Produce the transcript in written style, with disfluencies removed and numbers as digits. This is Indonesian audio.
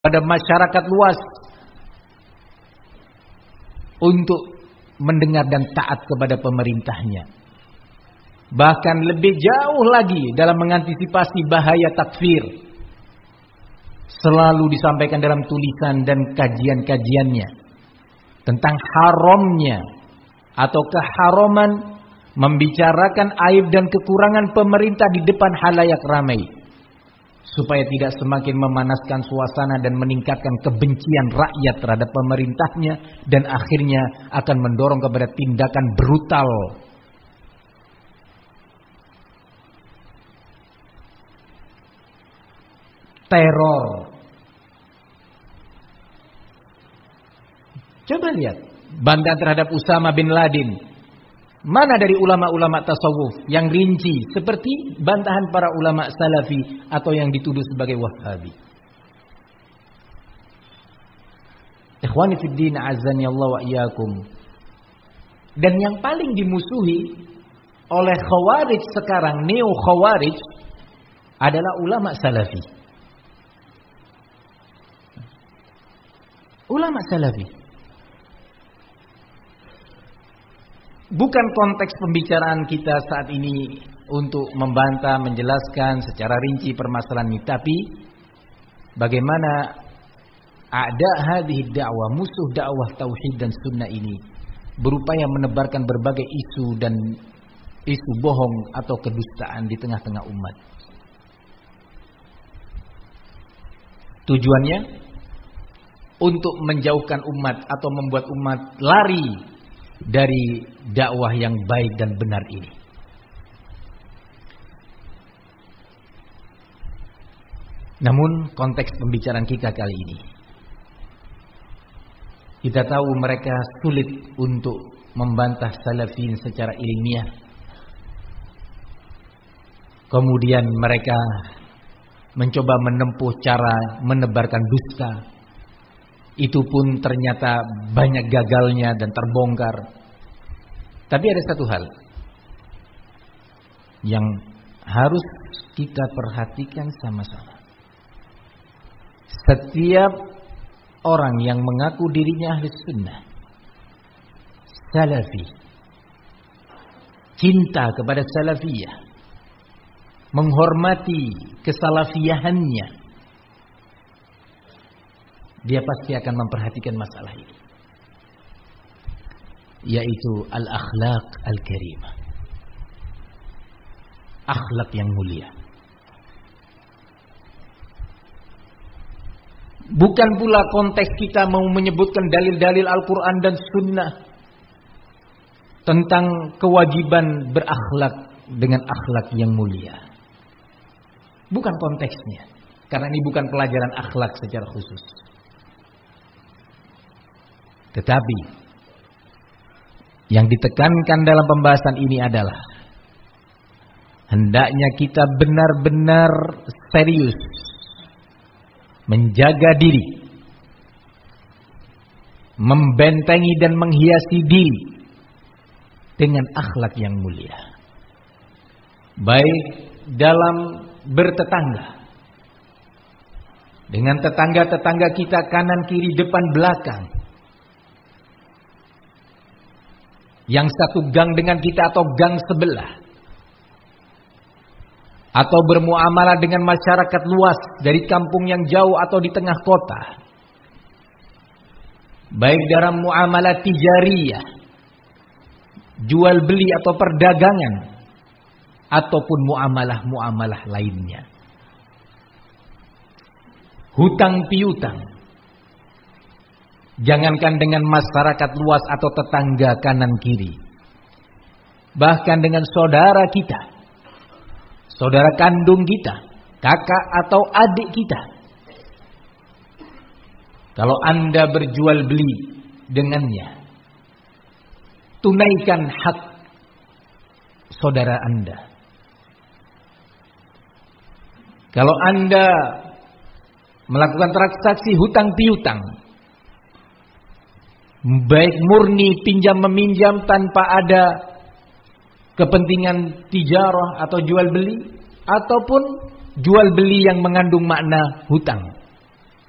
pada masyarakat luas untuk mendengar dan taat kepada pemerintahnya. Bahkan lebih jauh lagi dalam mengantisipasi bahaya takfir. Selalu disampaikan dalam tulisan dan kajian-kajiannya tentang haramnya atau keharaman membicarakan aib dan kekurangan pemerintah di depan halayak ramai, supaya tidak semakin memanaskan suasana dan meningkatkan kebencian rakyat terhadap pemerintahnya, dan akhirnya akan mendorong kepada tindakan brutal. Teror. Coba lihat bantahan terhadap Usama bin Laden. Mana dari ulama-ulama tasawuf yang rinci seperti bantahan para ulama salafi atau yang dituduh sebagai wahabi. Ikhwani fid din, azani Allah wa iyyakum. Dan yang paling dimusuhi oleh khawarij sekarang, neo khawarij, adalah ulama salafi. Ulama salafi. Bukan konteks pembicaraan kita saat ini untuk membantah, menjelaskan secara rinci permasalahan ini, tapi bagaimana a'da hadhihi da'wah, musuh dakwah tauhid dan sunnah ini berupaya menebarkan berbagai isu dan isu bohong atau kedustaan di tengah-tengah umat. Tujuannya untuk menjauhkan umat atau membuat umat lari dari dakwah yang baik dan benar ini. Namun konteks pembicaraan kita kali ini, kita tahu mereka sulit untuk membantah salafin secara ilmiah. Kemudian mereka mencoba menempuh cara menebarkan dusta. Itu pun ternyata banyak gagalnya dan terbongkar. Tapi ada satu hal yang harus kita perhatikan sama-sama. Setiap orang yang mengaku dirinya ahli sunnah, salafi, cinta kepada salafiyah, menghormati kesalafiyahannya, dia pasti akan memperhatikan masalah ini, yaitu al-akhlaq al-karimah, akhlak yang mulia. Bukan pula konteks kita mau menyebutkan dalil-dalil Al-Quran dan Sunnah tentang kewajiban berakhlak dengan akhlak yang mulia. Bukan konteksnya, karena ini bukan pelajaran akhlak secara khusus. Tetapi yang ditekankan dalam pembahasan ini adalah hendaknya kita benar-benar serius menjaga diri, membentengi dan menghiasi diri dengan akhlak yang mulia, baik dalam bertetangga, dengan tetangga-tetangga kita kanan kiri depan belakang, yang satu gang dengan kita atau gang sebelah, atau bermuamalah dengan masyarakat luas dari kampung yang jauh atau di tengah kota, baik dalam muamalah tijariyah, jual beli atau perdagangan, ataupun muamalah-muamalah lainnya, hutang piutang. Jangankan dengan masyarakat luas atau tetangga kanan kiri, bahkan dengan saudara kita, saudara kandung kita, kakak atau adik kita. Kalau Anda berjual beli dengannya, tunaikan hak saudara Anda. Kalau Anda melakukan transaksi hutang piutang, baik murni pinjam meminjam tanpa ada kepentingan tijarah atau jual beli, ataupun jual beli yang mengandung makna hutang,